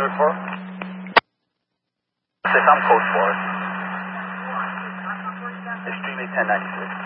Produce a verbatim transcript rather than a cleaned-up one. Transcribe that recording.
code four? Six, I'm code four. Extremely ten ninety-six.